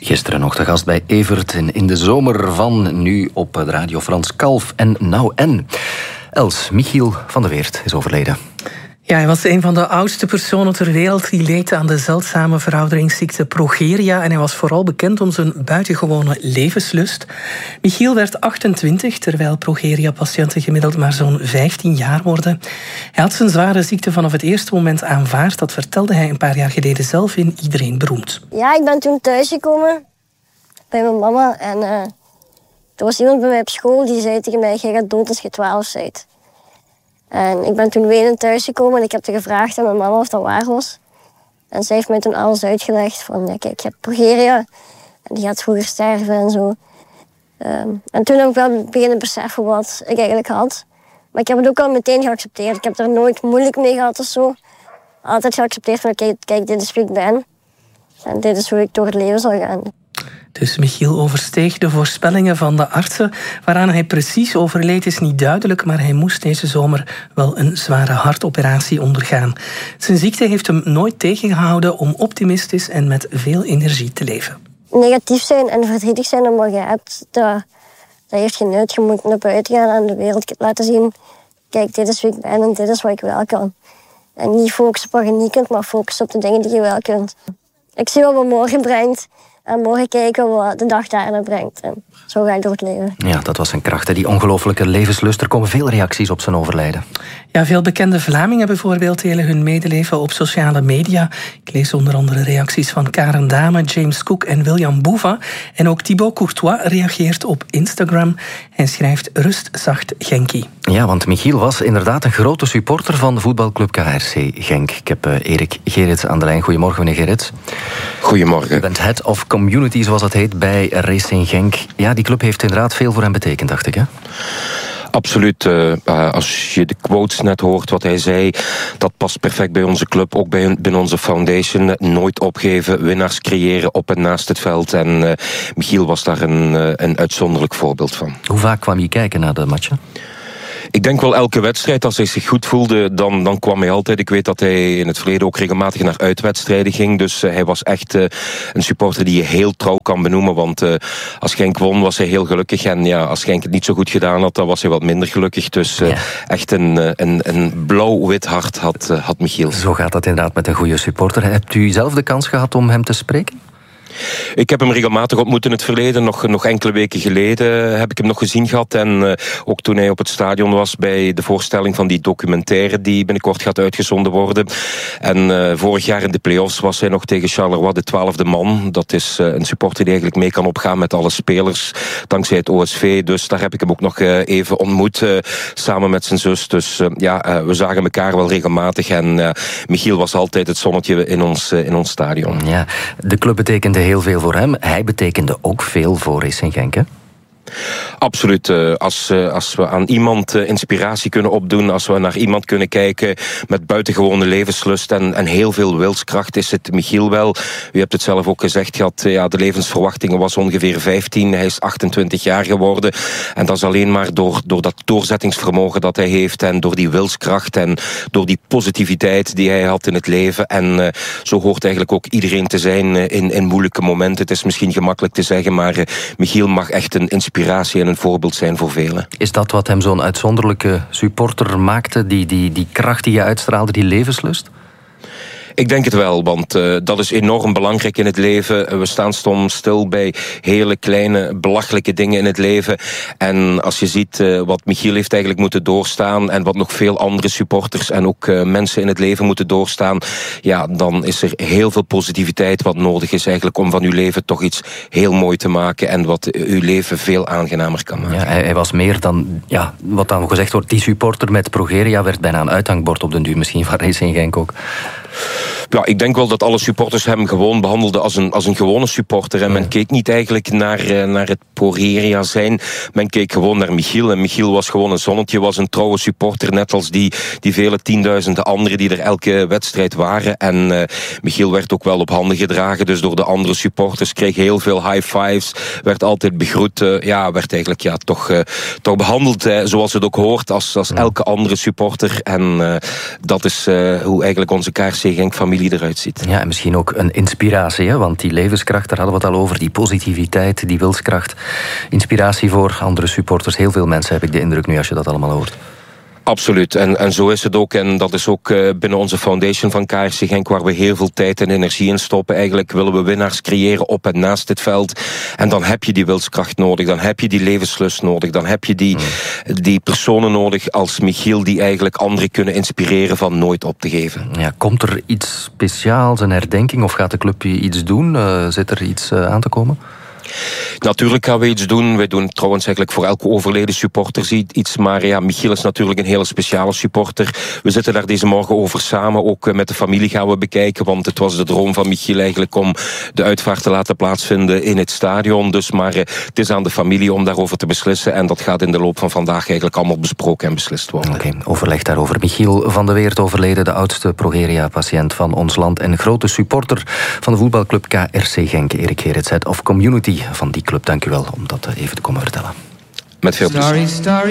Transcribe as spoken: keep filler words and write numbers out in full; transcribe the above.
Gisteren nog de gast bij Evert in, in de zomer van, nu op Radio Frans Kalf en Nou En. Els, Michiel van de Weert is overleden. Ja, hij was een van de oudste personen ter wereld die leed aan de zeldzame verouderingsziekte progeria en hij was vooral bekend om zijn buitengewone levenslust. Michiel werd achtentwintig, terwijl progeria-patiënten gemiddeld maar zo'n vijftien jaar worden. Hij had zijn zware ziekte vanaf het eerste moment aanvaard. Dat vertelde hij een paar jaar geleden zelf in Iedereen Beroemd. Ja, ik ben toen thuisgekomen bij mijn mama en uh, er was iemand bij mij op school die zei tegen mij: jij gaat dood als je twaalf bent. En ik ben toen wenend thuisgekomen en ik heb er gevraagd aan mijn mama of dat waar was. En zij heeft mij toen alles uitgelegd van, ja, kijk, je hebt progeria en die gaat vroeger sterven en zo. Um, en toen heb ik wel beginnen beseffen wat ik eigenlijk had. Maar ik heb het ook al meteen geaccepteerd. Ik heb er nooit moeilijk mee gehad of zo. Altijd geaccepteerd van, kijk, kijk, dit is wie ik ben. En dit is hoe ik door het leven zal gaan. Dus Michiel oversteeg de voorspellingen van de artsen. Waaraan hij precies overleed is niet duidelijk, maar hij moest deze zomer wel een zware hartoperatie ondergaan. Zijn ziekte heeft hem nooit tegengehouden om optimistisch en met veel energie te leven. Negatief zijn en verdrietig zijn om wat je hebt, dat, dat heeft geen nut. Je moet naar buiten gaan en de wereld laten zien: kijk, dit is wie ik ben en dit is wat ik wel kan. En niet focussen op wat je niet kunt, maar focussen op de dingen die je wel kunt. Ik zie wel wat morgen brengt. En morgen kijken wat de dag daarna brengt. En zo ga ik door het leven. Ja, dat was zijn kracht, hè? Die ongelofelijke levenslust. Er komen veel reacties op zijn overlijden. Ja, veel bekende Vlamingen bijvoorbeeld delen hun medeleven op sociale media. Ik lees onder andere reacties van Karen Dame, James Cook en William Boeva. En ook Thibaut Courtois reageert op Instagram en schrijft: rust zacht Genkie. Ja, want Michiel was inderdaad een grote supporter van de voetbalclub K R C Genk. Ik heb uh, Erik Gerrits aan de lijn. Goedemorgen, meneer Gerrits. Goedemorgen. U bent head of community, zoals dat heet, bij Racing Genk. Ja, die club heeft inderdaad veel voor hem betekend, dacht ik, hè? Absoluut. Uh, als je de quotes net hoort, wat hij zei, dat past perfect bij onze club, ook bij binnen onze foundation. Nooit opgeven, winnaars creëren op en naast het veld. En uh, Michiel was daar een, uh, een uitzonderlijk voorbeeld van. Hoe vaak kwam je kijken naar de matchen? Ik denk wel elke wedstrijd, als hij zich goed voelde, dan, dan kwam hij altijd. Ik weet dat hij in het verleden ook regelmatig naar uitwedstrijden ging. Dus uh, hij was echt uh, een supporter die je heel trouw kan benoemen. Want uh, als Genk won, was hij heel gelukkig. En ja, als Genk het niet zo goed gedaan had, dan was hij wat minder gelukkig. Dus uh, ja. echt een, een, een blauw-wit hart had, uh, had Michiel. Zo gaat dat inderdaad met een goede supporter. Hebt u zelf de kans gehad om hem te spreken? Ik heb hem regelmatig ontmoet in het verleden. Nog, nog enkele weken geleden heb ik hem nog gezien gehad. En uh, ook toen hij op het stadion was bij de voorstelling van die documentaire die binnenkort gaat uitgezonden worden. En uh, vorig jaar in de play-offs was hij nog tegen Charleroi de twaalfde man. Dat is uh, een supporter die eigenlijk mee kan opgaan met alle spelers, dankzij het O S V. Dus daar heb ik hem ook nog uh, even ontmoet, uh, samen met zijn zus. Dus uh, ja, uh, we zagen elkaar wel regelmatig. En uh, Michiel was altijd het zonnetje in ons, uh, in ons stadion. Ja, de club betekende heel veel voor hem. Hij betekende ook veel voor Racing Genk, hè? Absoluut. Als, als we aan iemand inspiratie kunnen opdoen, als we naar iemand kunnen kijken met buitengewone levenslust en, en heel veel wilskracht, is het Michiel wel. U hebt het zelf ook gezegd gehad, ja, de levensverwachting was ongeveer vijftien. Hij is achtentwintig jaar geworden. En dat is alleen maar door, door dat doorzettingsvermogen dat hij heeft en door die wilskracht en door die positiviteit die hij had in het leven. En uh, zo hoort eigenlijk ook iedereen te zijn uh, in, in moeilijke momenten. Het is misschien gemakkelijk te zeggen, maar uh, Michiel mag echt een inspiratie en een voorbeeld zijn voor velen. Is dat wat hem zo'n uitzonderlijke supporter maakte? Die, die, die kracht die je uitstraalde, die levenslust? Ik denk het wel, want uh, dat is enorm belangrijk in het leven. We staan soms stil bij hele kleine, belachelijke dingen in het leven. En als je ziet uh, wat Michiel heeft eigenlijk moeten doorstaan en wat nog veel andere supporters en ook uh, mensen in het leven moeten doorstaan, ja, dan is er heel veel positiviteit wat nodig is eigenlijk om van uw leven toch iets heel mooi te maken en wat uw leven veel aangenamer kan maken. Ja, hij, hij was meer dan, ja, wat dan gezegd wordt, die supporter met progeria werd bijna een uithangbord op den duur, misschien van Racing Genk ook. Ja, ik denk wel dat alle supporters hem gewoon behandelden als een, als een gewone supporter. En ja. Men keek niet eigenlijk naar, naar het progeria zijn. Men keek gewoon naar Michiel. En Michiel was gewoon een zonnetje, was een trouwe supporter. Net als die, die vele tienduizenden anderen die er elke wedstrijd waren. En uh, Michiel werd ook wel op handen gedragen. Dus door de andere supporters kreeg heel veel high fives. Werd altijd begroet. Uh, ja, werd eigenlijk ja, toch, uh, toch behandeld uh, zoals het ook hoort. Als, als elke andere supporter. En uh, dat is uh, hoe eigenlijk onze K R C Genk familie familie eruit ziet. Ja, en misschien ook een inspiratie, hè? Want die levenskracht, daar hadden we het al over, die positiviteit, die wilskracht. Inspiratie voor andere supporters. Heel veel mensen, heb ik de indruk nu, als je dat allemaal hoort. Absoluut. En, en zo is het ook. En dat is ook uh, binnen onze foundation van K R C Genk, waar we heel veel tijd en energie in stoppen. Eigenlijk willen we winnaars creëren op en naast dit veld. En dan heb je die wilskracht nodig. Dan heb je die levenslust nodig. Dan heb je die, mm. die personen nodig als Michiel, die eigenlijk anderen kunnen inspireren van nooit op te geven. Ja, komt er iets speciaals, een herdenking, of gaat de club iets doen? Uh, zit er iets uh, aan te komen? Natuurlijk gaan we iets doen. Wij doen trouwens eigenlijk voor elke overleden supporter iets. Maar ja, Michiel is natuurlijk een hele speciale supporter. We zitten daar deze morgen over samen. Ook met de familie gaan we bekijken. Want het was de droom van Michiel eigenlijk om de uitvaart te laten plaatsvinden in het stadion. Dus maar het is aan de familie om daarover te beslissen. En dat gaat in de loop van vandaag eigenlijk allemaal besproken en beslist worden. Oké, okay, overleg daarover. Michiel van de Weert, overleden, de oudste Progeria-patiënt van ons land en grote supporter van de voetbalclub K R C Genk. Erik Gerrits, Head of Community van die club. Dank u wel om dat even te komen vertellen. Met veel plezier.